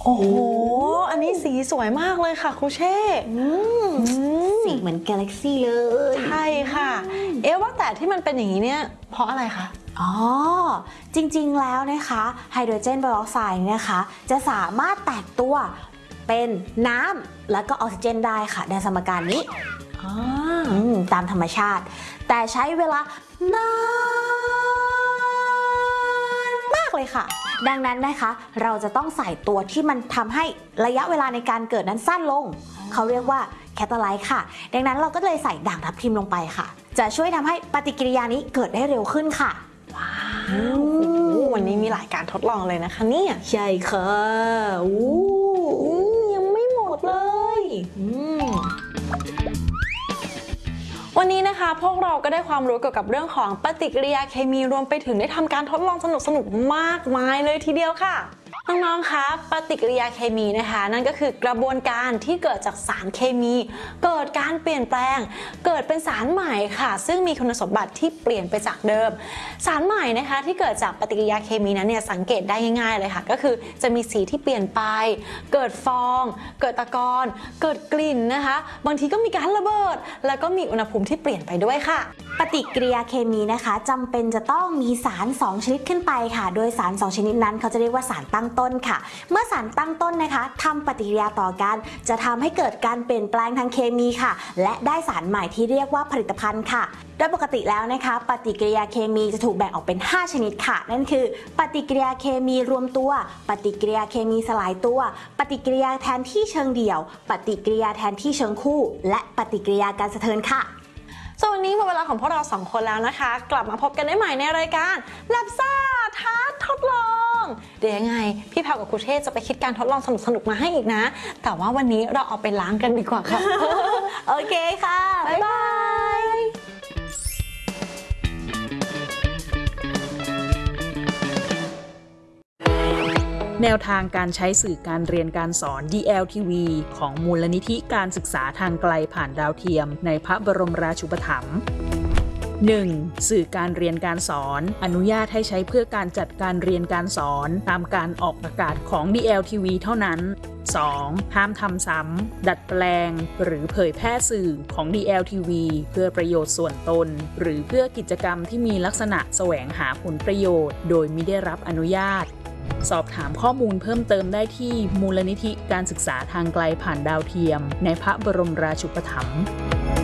โอ้โหอันนี้สีสวยมากเลยค่ะครูเช่สีเหมือนกาแล็กซี่เลยใช่ค่ะว่าแต่ที่มันเป็นอย่างนี้เนี่ยเพราะอะไรคะอ๋อจริงๆแล้วนะคะไฮโดรเจนไบออกไซด์นะคะจะสามารถแตกตัวเป็นน้ำแล้วก็ออกซิเจนได้ค่ะในสมการนี้ตามธรรมชาติแต่ใช้เวลานานมากเลยค่ะดังนั้นนะคะเราจะต้องใส่ตัวที่มันทำให้ระยะเวลาในการเกิดนั้นสั้นลงเขาเรียกว่าแคตาไลซ์ค่ะดังนั้นเราก็เลยใส่ด่างทับทิมลงไปค่ะจะช่วยทำให้ปฏิกิริยานี้เกิดได้เร็วขึ้นค่ะว้าววันนี้มีหลายการทดลองเลยนะคะเนี่ยใช่ค่ะยังไม่หมดเลยวันนี้นะคะพวกเราก็ได้ความรู้เกี่ยวกับเรื่องของปฏิกิริยาเคมีรวมไปถึงได้ทำการทดลองสนุกๆมากมายเลยทีเดียวค่ะน้องๆคะปฏิกิริยาเคมีนะคะนั่นก็คือกระบวนการที่เกิดจากสารเคมีเกิดการเปลี่ยนแปลงเกิดเป็นสารใหม่ค่ะซึ่งมีคุณสมบัติที่เปลี่ยนไปจากเดิมสารใหม่นะคะที่เกิดจากปฏิกิริยาเคมีนั้นเนี่ยสังเกตได้ง่ายๆเลยค่ะก็คือจะมีสีที่เปลี่ยนไปเกิดฟองเกิดตะกอนเกิดกลิ่นนะคะบางทีก็มีการระเบิดแล้วก็มีอุณหภูมิที่เปลี่ยนไปด้วยค่ะปฏิกิริยาเคมีนะคะจำเป็นจะต้องมีสาร2ชนิดขึ้นไปค่ะโดยสาร2ชนิดนั้นเขาจะเรียกว่าสารตั้งต้นค่ะเมื่อสารตั้งต้นนะคะทำปฏิกิริยาต่อกันจะทำให้เกิดการเปลี่ยนแปลงทางเคมีค่ะและได้สารใหม่ที่เรียกว่าผลิตภัณฑ์ค่ะโดยปกติแล้วนะคะปฏิกิริยาเคมีจะถูกแบ่งออกเป็น5ชนิดค่ะนั่นคือปฏิกิริยาเคมีรวมตัวปฏิกิริยาเคมีสลายตัวปฏิกิริยาแทนที่เชิงเดี่ยวปฏิกิริยาแทนที่เชิงคู่และปฏิกิริยาการสะเทือนค่ะส่วนวันนี้หมดเวลาของพวกเรา2คนแล้วนะคะกลับมาพบกันได้ใหม่ในรายการแลบซ่าท้าทดลองเดี๋ยวยังไงพี่แพรกับครูเทศจะไปคิดการทดลองสนุกๆมาให้อีกนะแต่ว่าวันนี้เราเอาไปล้างกันดีกว่าค่ะโอเคค่ะบ๊ายบายแนวทางการใช้สื่อการเรียนการสอน DLTV ของมูลนิธิการศึกษาทางไกลผ่านดาวเทียมในพระบรมราชูปถัมภ์ 1. สื่อการเรียนการสอนอนุญาตให้ใช้เพื่อการจัดการเรียนการสอนตามการออกอากาศของ DLTV เท่านั้น 2. ห้ามทำซ้ำดัดแปลงหรือเผยแพร่สื่อของ DLTV เพื่อประโยชน์ส่วนตนหรือเพื่อกิจกรรมที่มีลักษณะแสวงหาผลประโยชน์โดยมิได้รับอนุญาตสอบถามข้อมูลเพิ่มเติมได้ที่มูลนิธิการศึกษาทางไกลผ่านดาวเทียมในพระบรมราชูปถัมภ์